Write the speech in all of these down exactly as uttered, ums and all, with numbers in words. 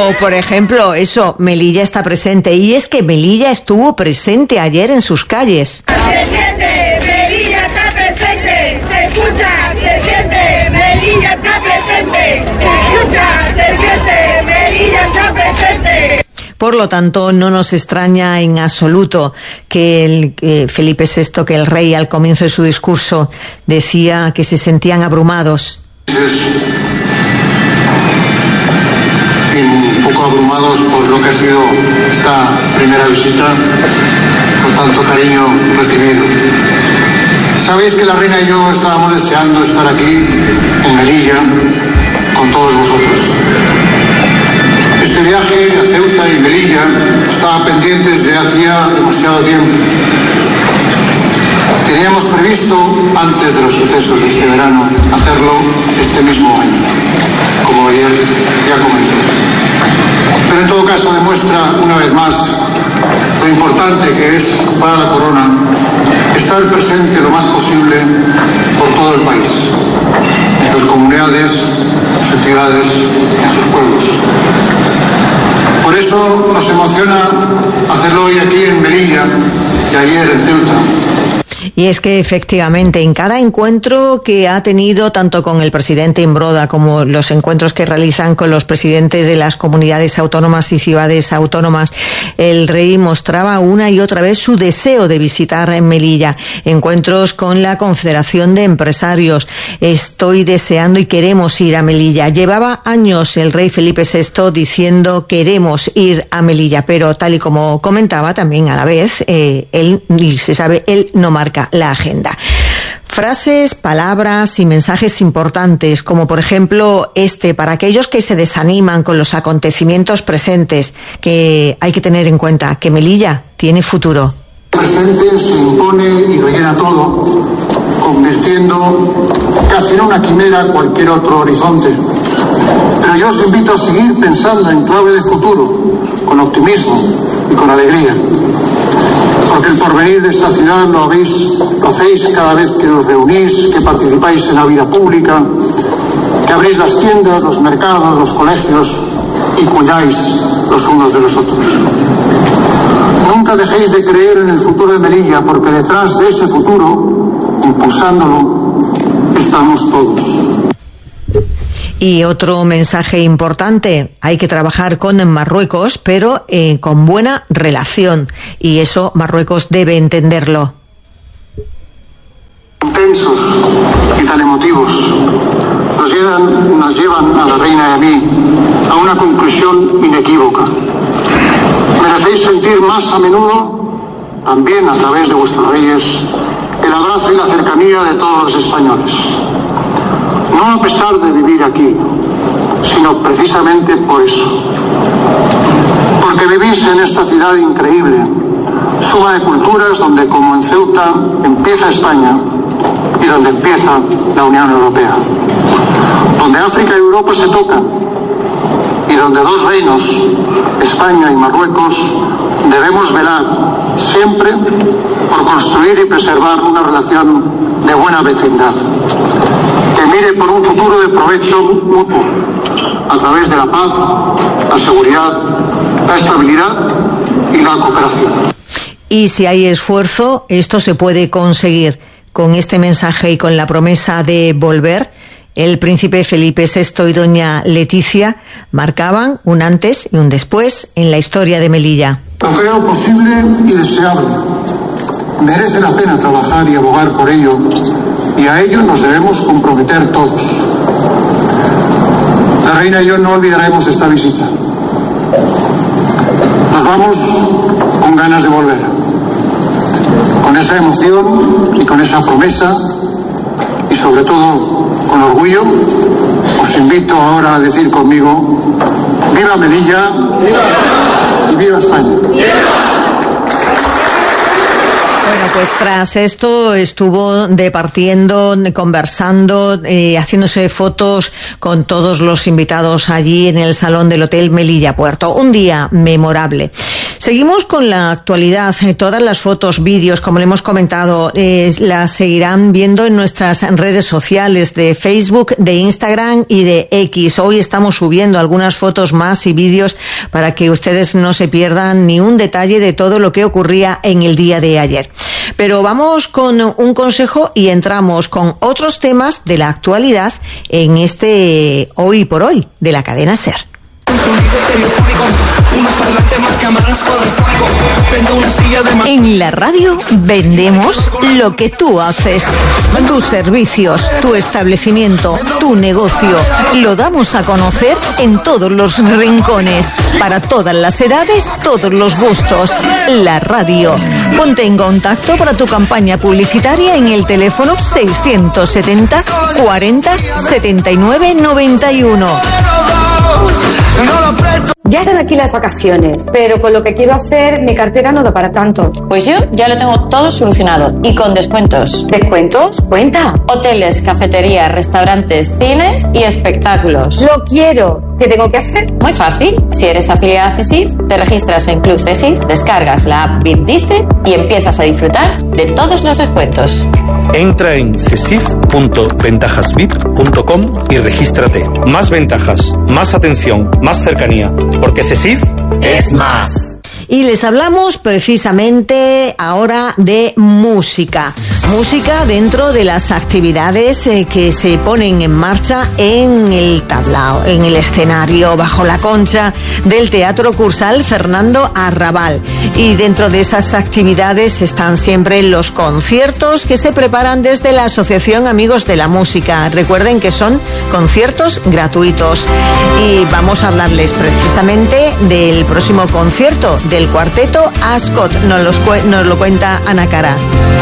por ejemplo, eso, Melilla está presente. Y es que Melilla estuvo presente ayer en sus calles. Se siente, Melilla está presente. Se escucha, se siente, Melilla está presente. Se escucha, se siente, Melilla está presente. Por lo tanto, no nos extraña en absoluto que el, eh, Felipe sexto, que el rey al comienzo de su discurso decía que se sentían abrumados. Un poco abrumados por lo que ha sido esta primera visita, con tanto cariño recibido. Sabéis que la reina y yo estábamos deseando estar aquí, en Melilla, con todos vosotros. Este viaje a Ceuta y Melilla estaba pendiente desde hacía demasiado tiempo. Teníamos previsto, antes de los sucesos de este verano, hacerlo este mismo año, como ayer ya comenté. Pero en todo caso demuestra una vez más lo importante que es para la corona estar presente lo más posible por todo el país, en sus comunidades, en sus ciudades, en sus pueblos. Por eso nos emociona hacerlo hoy aquí en Melilla y ayer en Ceuta. Y es que efectivamente en cada encuentro que ha tenido tanto con el presidente Imbroda como los encuentros que realizan con los presidentes de las comunidades autónomas y ciudades autónomas, el rey mostraba una y otra vez su deseo de visitar en Melilla. Encuentros con la Confederación de Empresarios. Estoy deseando y queremos ir a Melilla. Llevaba años el rey Felipe sexto diciendo queremos ir a Melilla, pero tal y como comentaba también a la vez, eh, él, y se sabe, él no marca la agenda. Frases, palabras y mensajes importantes, como por ejemplo este, para aquellos que se desaniman con los acontecimientos presentes, que hay que tener en cuenta que Melilla tiene futuro. El presente se impone y lo llena todo, convirtiendo casi en una quimera cualquier otro horizonte. Pero yo os invito a seguir pensando en clave de futuro, con optimismo y con alegría. Porque el porvenir de esta ciudad lo habéis, lo hacéis cada vez que os reunís, que participáis en la vida pública, que abrís las tiendas, los mercados, los colegios y cuidáis los unos de los otros. Nunca dejéis de creer en el futuro de Melilla, porque detrás de ese futuro, impulsándolo, estamos todos. Y otro mensaje importante, hay que trabajar con Marruecos, pero eh, con buena relación, y eso Marruecos debe entenderlo. Intensos y tan emotivos nos llevan, nos llevan a la reina y a mí a una conclusión inequívoca. Merecéis sentir más a menudo, también a través de vuestros reyes, el abrazo y la cercanía de todos los españoles. No a pesar de vivir aquí, sino precisamente por eso. Porque vivís en esta ciudad increíble, suma de culturas donde, como en Ceuta, empieza España y donde empieza la Unión Europea. Donde África y Europa se tocan y donde dos reinos, España y Marruecos, debemos velar siempre por construir y preservar una relación de buena vecindad, que mire por un futuro de provecho mutuo, a través de la paz, la seguridad, la estabilidad y la cooperación. Y si hay esfuerzo, esto se puede conseguir. Con este mensaje y con la promesa de volver, el príncipe Felipe sexto y doña Leticia marcaban un antes y un después en la historia de Melilla. Lo creo posible y deseable. Merece la pena trabajar y abogar por ello, y a ello nos debemos comprometer todos. La reina y yo no olvidaremos esta visita. Nos vamos con ganas de volver, con esa emoción y con esa promesa, y sobre todo con orgullo. Os invito ahora a decir conmigo: ¡viva Melilla! ¡Viva! ¡Y viva España! ¡Viva! Bueno, pues tras esto estuvo departiendo, conversando, eh, haciéndose fotos con todos los invitados allí en el salón del Hotel Melilla Puerto. Un día memorable. Seguimos con la actualidad. Todas las fotos, vídeos, como le hemos comentado, eh, las seguirán viendo en nuestras redes sociales de Facebook, de Instagram y de X. Hoy estamos subiendo algunas fotos más y vídeos para que ustedes no se pierdan ni un detalle de todo lo que ocurría en el día de ayer. Pero vamos con un consejo y entramos con otros temas de la actualidad en este Hoy por Hoy de la cadena SER. En la radio vendemos lo que tú haces. Tus servicios, tu establecimiento, tu negocio. Lo damos a conocer en todos los rincones. Para todas las edades, todos los gustos. La radio. Ponte en contacto para tu campaña publicitaria en el teléfono seiscientos setenta cuarenta setenta y nueve noventa y uno. Ya están aquí las vacaciones, pero con lo que quiero hacer mi cartera no da para tanto. Pues yo ya lo tengo todo solucionado y con descuentos. ¿Descuentos? Cuenta. Hoteles, cafeterías, restaurantes, cines y espectáculos. Lo quiero. ¿Qué tengo que hacer? Muy fácil. Si eres afiliada a CESIF, te registras en Club CESIF, descargas la app V I P District y empiezas a disfrutar de todos los descuentos. Entra en cesif punto ventajas vip punto com y regístrate. Más ventajas, más atención, más cercanía, porque CESIF es más. Y les hablamos precisamente ahora de música. Música dentro de las actividades eh, que se ponen en marcha en el tablao, en el escenario, bajo la concha del Teatro Cursal Fernando Arrabal. Y dentro de esas actividades están siempre los conciertos que se preparan desde la Asociación Amigos de la Música. Recuerden que son conciertos gratuitos. Y vamos a hablarles precisamente del próximo concierto del cuarteto Ascot. Nos, los, nos lo cuenta Ana Cara.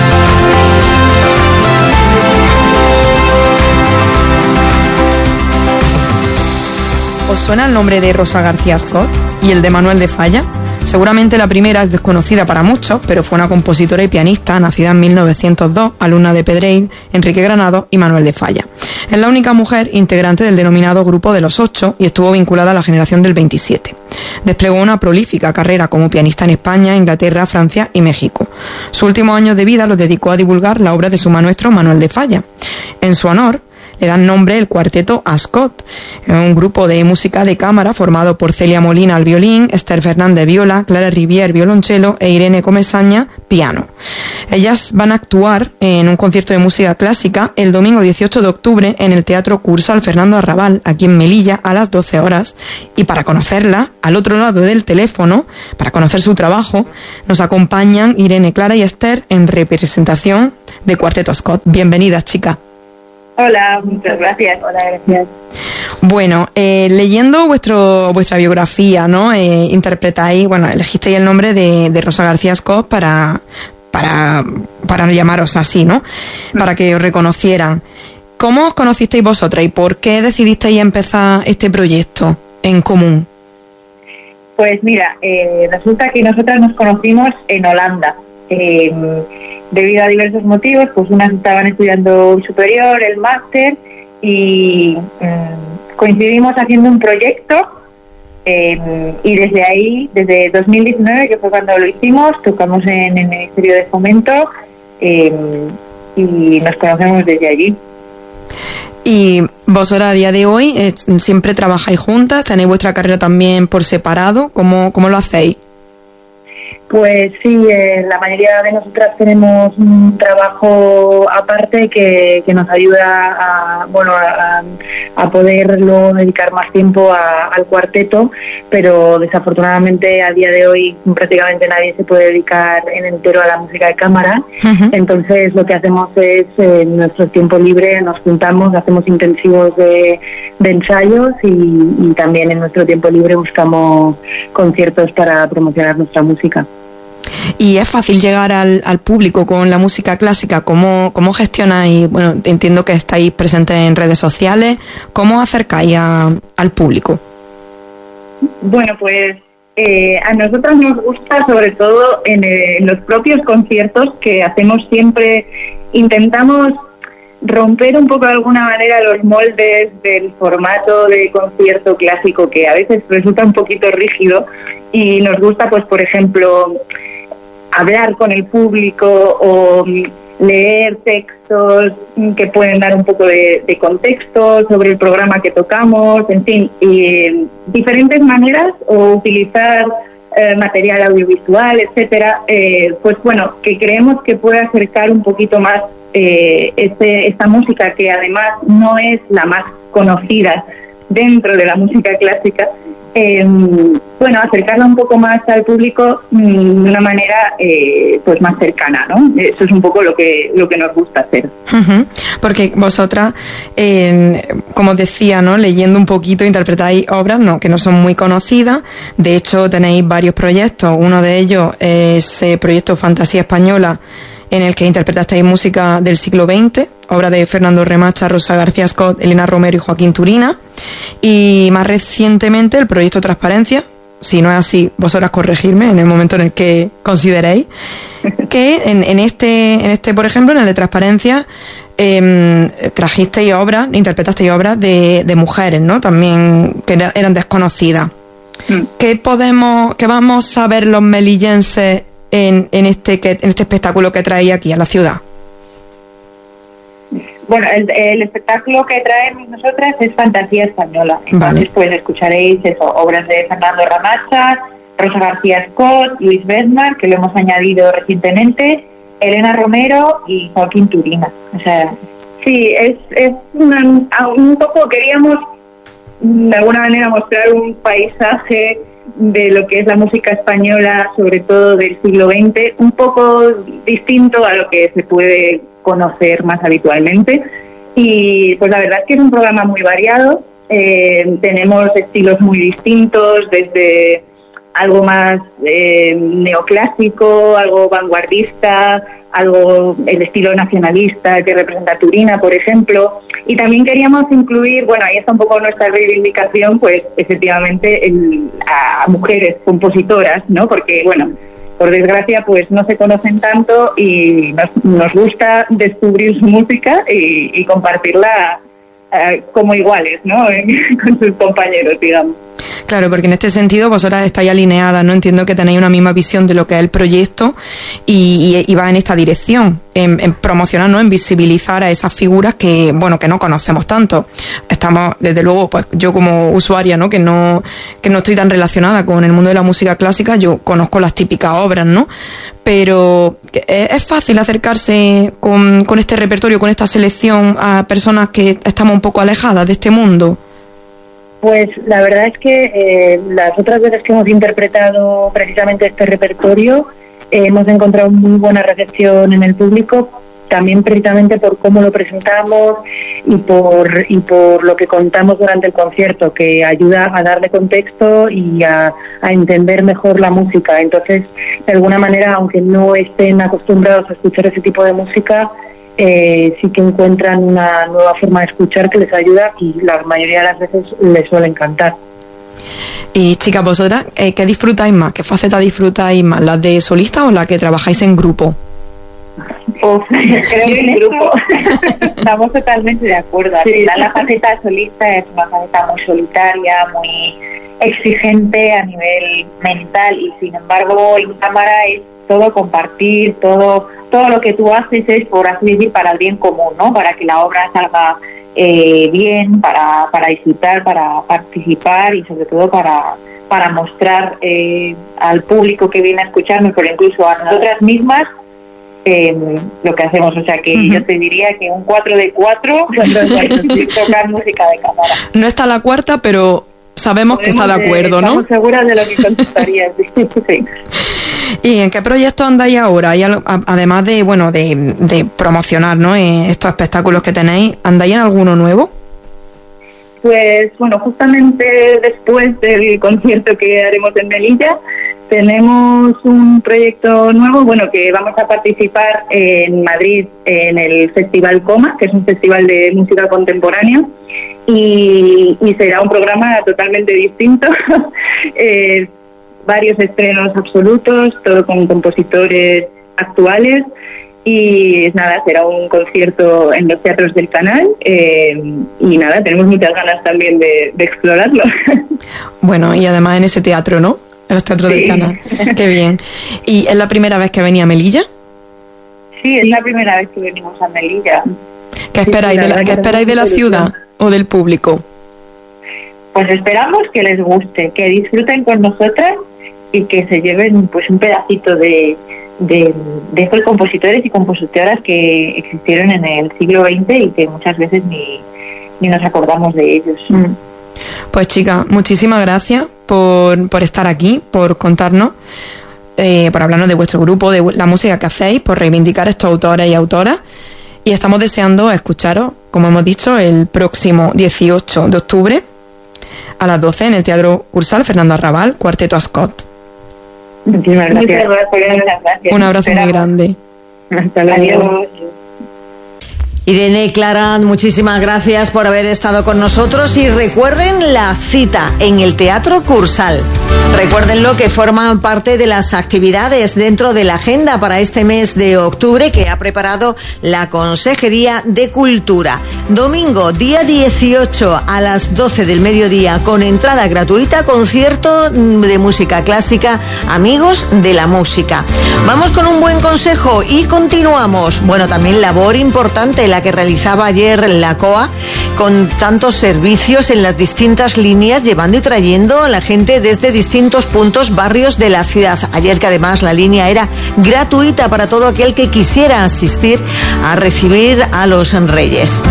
¿Os suena el nombre de Rosa García Ascot y el de Manuel de Falla? Seguramente la primera es desconocida para muchos, pero fue una compositora y pianista nacida en mil novecientos dos, alumna de Pedrein, Enrique Granados y Manuel de Falla. Es la única mujer integrante del denominado Grupo de los Ocho y estuvo vinculada a la generación del veintisiete. Desplegó una prolífica carrera como pianista en España, Inglaterra, Francia y México. Sus últimos años de vida los dedicó a divulgar la obra de su maestro Manuel de Falla. En su honor, le dan nombre el cuarteto Ascot, un grupo de música de cámara formado por Celia Molina al violín, Esther Fernández viola, Clara Rivière violonchelo e Irene Comesaña piano. Ellas van a actuar en un concierto de música clásica el domingo dieciocho de octubre en el Teatro Cursal Fernando Arrabal, aquí en Melilla, a las doce horas. Y para conocerla, al otro lado del teléfono, para conocer su trabajo, nos acompañan Irene, Clara y Esther en representación de Cuarteto Ascot. Bienvenidas, chicas. Hola, muchas gracias. Hola, gracias. Bueno, eh, leyendo vuestro vuestra biografía, ¿no? Eh, interpretáis, bueno, elegisteis el nombre de, de Rosa García Ascot para, para, para llamaros así, ¿no? Para que os reconocieran. ¿Cómo os conocisteis vosotras y por qué decidisteis empezar este proyecto en común? Pues mira, eh, resulta que nosotras nos conocimos en Holanda. Eh, debido a diversos motivos, pues unas estaban estudiando superior, el máster, y eh, coincidimos haciendo un proyecto eh, y desde ahí, desde dos mil diecinueve, que fue cuando lo hicimos, tocamos en el Ministerio de Fomento eh, y nos conocemos desde allí. Y vosotras a día de hoy eh, siempre trabajáis juntas, tenéis vuestra carrera también por separado, ¿cómo, cómo lo hacéis? Pues sí, eh, la mayoría de nosotras tenemos un trabajo aparte que, que nos ayuda a, bueno, a, a poder luego dedicar más tiempo a, al cuarteto, pero desafortunadamente a día de hoy prácticamente nadie se puede dedicar en entero a la música de cámara. Uh-huh. Entonces lo que hacemos es, eh, en nuestro tiempo libre nos juntamos, hacemos intensivos de, de ensayos y, y también en nuestro tiempo libre buscamos conciertos para promocionar nuestra música. Y es fácil llegar al, al público con la música clásica. ¿Cómo, cómo gestionáis? Bueno, entiendo que estáis presentes en redes sociales. ¿Cómo acercáis a, al público? Bueno, pues eh, a nosotros nos gusta, sobre todo en, eh, en los propios conciertos que hacemos siempre, intentamos romper un poco de alguna manera los moldes del formato de concierto clásico, que a veces resulta un poquito rígido, y nos gusta, pues por ejemplo, hablar con el público o leer textos que pueden dar un poco de, de contexto sobre el programa que tocamos, en fin, y eh, diferentes maneras, o utilizar eh, material audiovisual, etcétera, eh, pues bueno, que creemos que puede acercar un poquito más eh, este, esta música, que además no es la más conocida dentro de la música clásica, eh, bueno, acercarla un poco más al público mm, de una manera eh, pues más cercana, ¿no? Eso es un poco lo que lo que nos gusta hacer. Uh-huh. Porque vosotras, eh, como os decía, ¿no? Leyendo un poquito, interpretáis obras, ¿no? Que no son muy conocidas. De hecho, tenéis varios proyectos. Uno de ellos es el proyecto Fantasía Española, en el que interpretasteis música del siglo veinte, obra de Fernando Remacha, Rosa García Scott, Elena Romero y Joaquín Turina. Y más recientemente el proyecto Transparencia, si no es así, vosotras corregirme en el momento en el que consideréis, que en, en este, en este, por ejemplo, en el de Transparencia, eh, trajisteis obras, interpretasteis obras de, de mujeres, ¿no? También que eran desconocidas. Mm. ¿Qué podemos, qué vamos a ver los melillenses en, en este, que, en este espectáculo que traéis aquí a la ciudad? Bueno, el, el espectáculo que traemos nosotras es Fantasía Española. Entonces, vale, pues escucharéis eso, obras de Fernando Remacha, Rosa García Scott, Luis Bedmar, que lo hemos añadido recientemente, Elena Romero y Joaquín Turina. O sea, sí, es, es una, un poco, queríamos de alguna manera mostrar un paisaje de lo que es la música española, sobre todo del siglo veinte, un poco distinto a lo que se puede conocer más habitualmente. Y pues la verdad es que es un programa muy variado. Eh, tenemos estilos muy distintos, desde algo más eh, neoclásico, algo vanguardista, algo el estilo nacionalista que representa Turina, por ejemplo. Y también queríamos incluir, bueno, ahí está un poco nuestra reivindicación, pues efectivamente el, a mujeres compositoras, ¿no? Porque, bueno, por desgracia, pues no se conocen tanto y nos, nos gusta descubrir su música y, y compartirla eh, como iguales, ¿no? Con sus compañeros, digamos. Claro, porque en este sentido vosotras estáis alineadas, ¿no? Entiendo que tenéis una misma visión de lo que es el proyecto y, y, y va en esta dirección, en, en promocionar, ¿no? En visibilizar a esas figuras que, bueno, que no conocemos tanto. Estamos, desde luego, pues yo como usuaria, ¿no? Que no, que no estoy tan relacionada con el mundo de la música clásica, yo conozco las típicas obras, ¿no? Pero es fácil acercarse con, con este repertorio, con esta selección a personas que estamos un poco alejadas de este mundo. Pues la verdad es que eh, las otras veces que hemos interpretado precisamente este repertorio eh, hemos encontrado muy buena recepción en el público, también precisamente por cómo lo presentamos y por y por lo que contamos durante el concierto, que ayuda a darle contexto y a, a entender mejor la música. Entonces, de alguna manera, aunque no estén acostumbrados a escuchar ese tipo de música, Eh, sí que encuentran una nueva forma de escuchar que les ayuda y la mayoría de las veces les suele encantar. Y chicas, vosotras, eh, ¿qué disfrutáis más? ¿Qué faceta disfrutáis más? ¿Las de solista o las que trabajáis en grupo? Uf, creo que en grupo estamos totalmente de acuerdo. Sí. La, la faceta solista es una faceta muy solitaria, muy exigente a nivel mental, y sin embargo en cámara es todo compartir, todo todo lo que tú haces es, por así decir, para el bien común, ¿no? Para que la obra salga eh, bien, para para disfrutar, para participar y sobre todo para para mostrar eh, al público que viene a escucharnos, pero incluso a nosotras mismas, eh, lo que hacemos. O sea que uh-huh. yo te diría que un cuatro de cuatro tocar música de cámara. No está la cuarta, pero sabemos Podemos que está de acuerdo, de, ¿no? Estamos seguras de lo que contestarías. Sí. ¿Y en qué proyecto andáis ahora? Y además de, bueno, de, de promocionar, ¿no? estos espectáculos que tenéis, ¿andáis en alguno nuevo? Pues, bueno, justamente después del concierto que haremos en Melilla, tenemos un proyecto nuevo, bueno, que vamos a participar en Madrid en el Festival Coma, que es un festival de música contemporánea, y, y será un programa totalmente distinto. eh, varios estrenos absolutos, todo con compositores actuales, Y nada, será un concierto en los teatros del canal eh, y nada, tenemos muchas ganas también de, de explorarlo. Bueno, y además en ese teatro, ¿no? En los teatros sí. del canal. Qué bien. ¿Y es la primera vez que venía a Melilla? Sí, es la primera vez que venimos a Melilla. ¿Qué esperáis, sí, de, la, ¿qué esperáis de la ciudad o del público? Pues esperamos que les guste, que disfruten con nosotras y que se lleven pues un pedacito de, de, de estos compositores y compositoras que existieron en el siglo veinte y que muchas veces ni, ni nos acordamos de ellos. Mm. Pues chicas, muchísimas gracias por, por estar aquí, por contarnos, eh, por hablarnos de vuestro grupo, de la música que hacéis, por reivindicar estos autores y autoras. Y estamos deseando escucharos, como hemos dicho, el próximo dieciocho de octubre a las doce en el Teatro Cursal Fernando Arrabal, Cuarteto Ascot. Muchísimas gracias. Muchas gracias. Un abrazo muy grande. Hasta luego. Irene, Clara, muchísimas gracias por haber estado con nosotros y recuerden la cita en el Teatro Cursal. Recuérdenlo, que forman parte de las actividades dentro de la agenda para este mes de octubre que ha preparado la Consejería de Cultura. Domingo, día dieciocho a las doce del mediodía, con entrada gratuita, concierto de música clásica, Amigos de la Música. Vamos con un buen consejo y continuamos. Bueno, también labor importante la que realizaba ayer la C O A con tantos servicios en las distintas líneas, llevando y trayendo a la gente desde distintos puntos, barrios de la ciudad. Ayer, que además la línea era gratuita para todo aquel que quisiera asistir a recibir a los Reyes.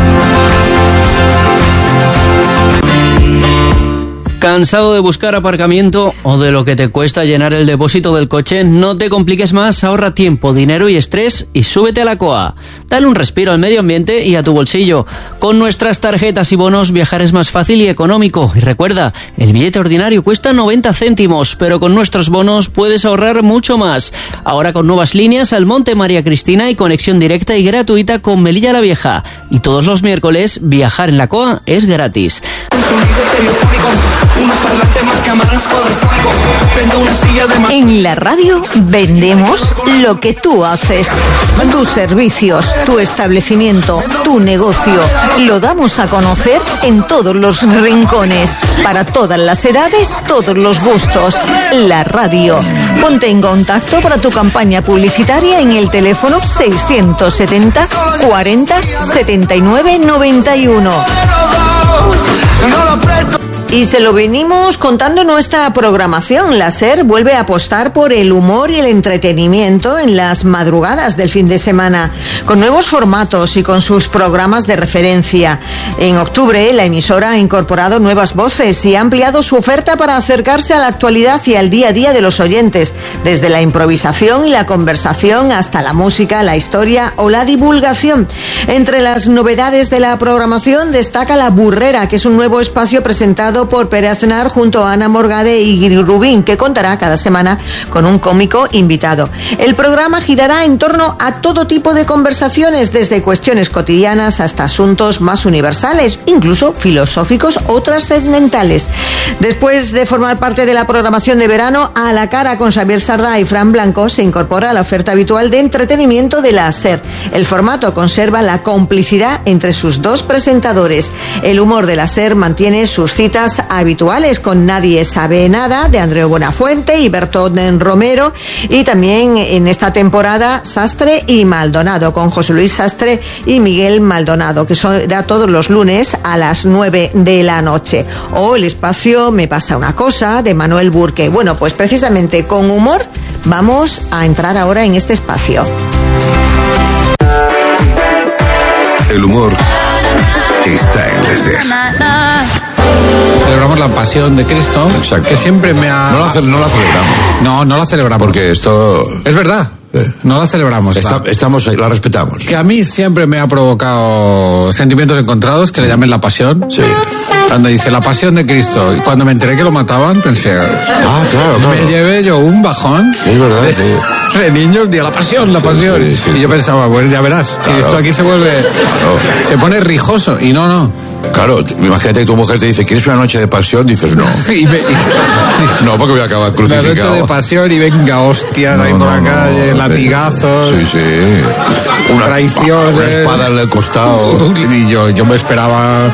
¿Cansado de buscar aparcamiento o de lo que te cuesta llenar el depósito del coche? No te compliques más, ahorra tiempo, dinero y estrés y súbete a la C O A. Dale un respiro al medio ambiente y a tu bolsillo. Con nuestras tarjetas y bonos viajar es más fácil y económico. Y recuerda, el billete ordinario cuesta noventa céntimos, pero con nuestros bonos puedes ahorrar mucho más. Ahora con nuevas líneas al Monte María Cristina y conexión directa y gratuita con Melilla la Vieja. Y todos los miércoles viajar en la C O A es gratis. En la radio vendemos lo que tú haces. Tus servicios, tu establecimiento, tu negocio. Lo damos a conocer en todos los rincones. Para todas las edades, todos los gustos. La radio. Ponte en contacto para tu campaña publicitaria en el teléfono seiscientos setenta cuarenta setenta y nueve noventa y uno. Y se lo venimos contando en nuestra programación. La SER vuelve a apostar por el humor y el entretenimiento en las madrugadas del fin de semana, con nuevos formatos y con sus programas de referencia. En octubre, la emisora ha incorporado nuevas voces y ha ampliado su oferta para acercarse a la actualidad y al día a día de los oyentes, desde la improvisación y la conversación hasta la música, la historia o la divulgación. Entre las novedades de la programación destaca La Burrera, que es un nuevo espacio presentado por Pere Aznar junto a Ana Morgade y Guiri Rubín, que contará cada semana con un cómico invitado. El programa girará en torno a todo tipo de conversaciones, desde cuestiones cotidianas hasta asuntos más universales, incluso filosóficos o trascendentales. Después de formar parte de la programación de verano, A la Cara con Xavier Sardá y Fran Blanco se incorpora a la oferta habitual de entretenimiento de la SER. El formato conserva la complicidad entre sus dos presentadores. El humor de la SER mantiene sus citas habituales con Nadie sabe nada, de Andreu Buenafuente y Bertón Romero, y también en esta temporada Sastre y Maldonado, con José Luis Sastre y Miguel Maldonado, que será todos los lunes a las nueve de la noche. O el espacio Me pasa una cosa, de Manuel Burque. Bueno, pues precisamente con humor vamos a entrar ahora en este espacio. El humor está en la SER. Celebramos la pasión de Cristo. Exacto. Que siempre me ha... No la, no la celebramos. No, no la celebramos. Porque esto... Es verdad. Eh. No la celebramos. Está, la... Estamos ahí, la respetamos. Que a mí siempre me ha provocado sentimientos encontrados, que le llamen la pasión. Sí. Cuando dice la pasión de Cristo. Y cuando me enteré que lo mataban, pensé... Ah, claro, claro. Me llevé yo un bajón. Es verdad. De, sí. de niños, día la pasión, la pasión. Sí, sí, sí. Y yo pensaba, pues ya verás, claro. Que esto aquí se vuelve... Claro. Se pone rijoso. Y no, no. Claro, imagínate que tu mujer te dice, ¿quieres una noche de pasión? Dices, no. Y me- y- No, porque voy a acabar crucificado. Una noche de pasión y venga, hostias, No, ahí por no, la no, calle, sí. latigazos, Sí, sí. Una, traiciones. una espada en el costado. Y yo, yo me esperaba